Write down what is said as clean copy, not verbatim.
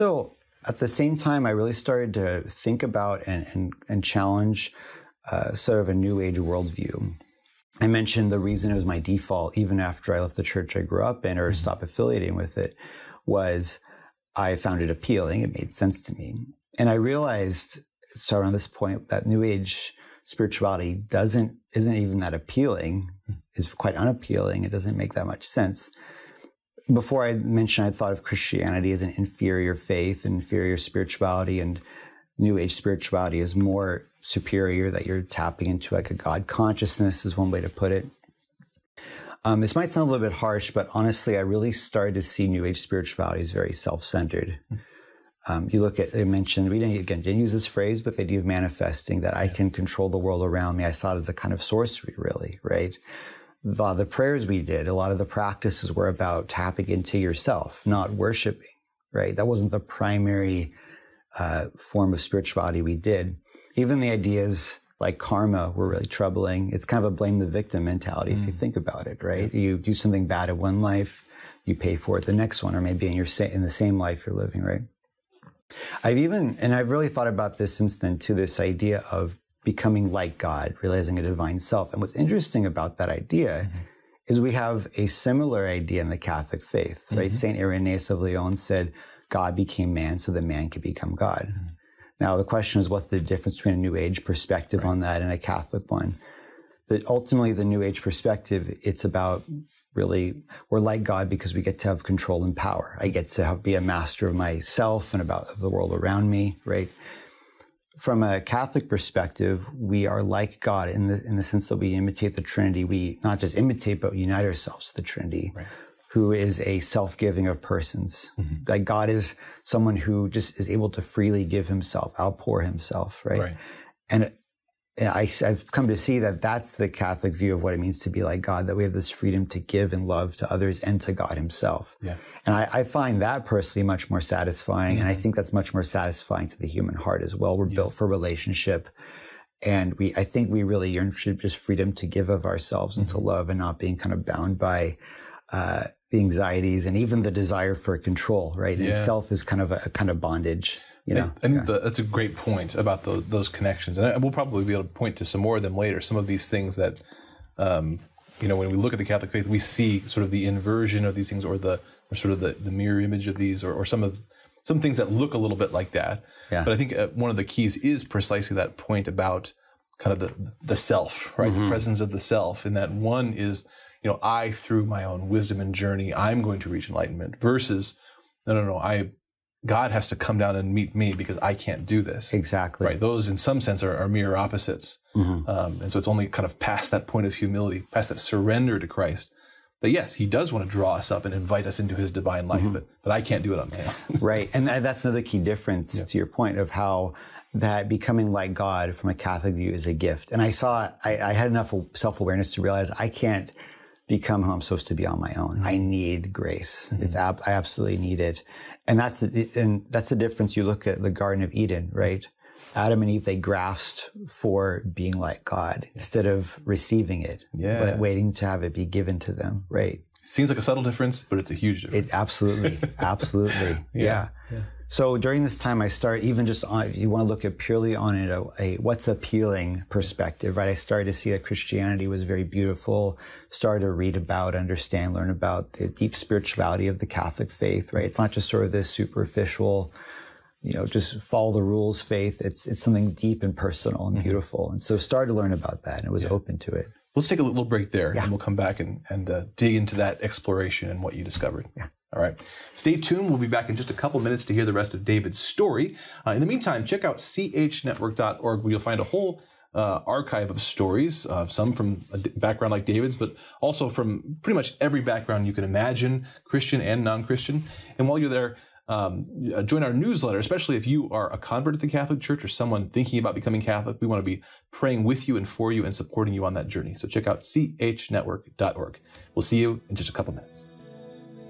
So at the same time, I really started to think about and challenge sort of a New Age worldview. I mentioned the reason it was my default, even after I left the church I grew up in or stopped affiliating with it, was I found it appealing. It made sense to me. And I realized, so around this point, that New Age spirituality isn't even that appealing, is quite unappealing. It doesn't make that much sense. Before I mentioned, I thought of Christianity as an inferior faith, inferior spirituality, and New Age spirituality is more superior, that you're tapping into like a God consciousness is one way to put it. This might sound a little bit harsh, but honestly, I really started to see New Age spirituality as very self-centered. You look at, I mentioned, we didn't use this phrase, but the idea of manifesting, that I can control the world around me. I saw it as a kind of sorcery, really, right? A lot of the prayers we did, a lot of the practices were about tapping into yourself, not worshiping, right? That wasn't the primary form of spirituality we did. Even the ideas like karma were really troubling. It's kind of a blame the victim mentality if you think about it, right? You do something bad in one life, you pay for it the next one, or maybe in the same life you're living, right? I've really thought about this since then too, this idea of becoming like God, realizing a divine self. And what's interesting about that idea is we have a similar idea in the Catholic faith, right? Saint Irenaeus of Lyon said, God became man so that man could become God. Now, the question is, what's the difference between a New Age perspective on that and a Catholic one? That ultimately, the New Age perspective, it's about really, we're like God because we get to have control and power. I get to be a master of myself and about the world around me, right? From a Catholic perspective, we are like God in the sense that we imitate the Trinity. We not just imitate, but unite ourselves to the Trinity. Right. Who is a self-giving of persons. Like God is someone who just is able to freely give himself, outpour himself, right? And I've come to see that that's the Catholic view of what it means to be like God, that we have this freedom to give and love to others and to God himself. Yeah. And I find that personally much more satisfying, and I think that's much more satisfying to the human heart as well. We're built for relationship, and I think we really yearn for just freedom to give of ourselves and to love, and not being kind of bound by the anxieties and even the desire for control, right? In itself is kind of bondage, you know? I think that's a great point about those connections. And we'll probably be able to point to some more of them later. Some of these things that, when we look at the Catholic faith, we see sort of the inversion of these things, or sort of the mirror image of these, or some things that look a little bit like that. Yeah. But I think one of the keys is precisely that point about kind of the self, right? The presence of the self. And that one is, I, through my own wisdom and journey, I'm going to reach enlightenment, versus, no, God has to come down and meet me because I can't do this. Exactly. Right. Those, in some sense, are mirror opposites. And so it's only kind of past that point of humility, past that surrender to Christ, that yes, he does want to draw us up and invite us into his divine life, but I can't do it on my own. Right. And that's another key difference to your point of how that becoming like God from a Catholic view is a gift. And I had enough self-awareness to realize I can't become who I'm supposed to be on my own. I need grace. I absolutely need it. And that's the difference. You look at the Garden of Eden, right? Adam and Eve, they grasped for being like God instead of receiving it, but waiting to have it be given to them, right? Seems like a subtle difference, but it's a huge difference. It's absolutely. Yeah. So during this time, I start even just on, if you want to look at purely on a what's appealing perspective, right? I started to see that Christianity was very beautiful, started to read about, understand, learn about the deep spirituality of the Catholic faith, right? It's not just sort of this superficial, just follow the rules faith. It's something deep and personal and beautiful. And so started to learn about that, and it was open to it. Let's take a little break there, and we'll come back and dig into that exploration and what you discovered. Yeah. All right. Stay tuned. We'll be back in just a couple minutes to hear the rest of David's story. In the meantime, check out chnetwork.org, where you'll find a whole archive of stories, some from a background like David's, but also from pretty much every background you can imagine, Christian and non-Christian. And while you're there, join our newsletter, especially if you are a convert to the Catholic Church or someone thinking about becoming Catholic. We want to be praying with you and for you and supporting you on that journey. So check out chnetwork.org. We'll see you in just a couple minutes.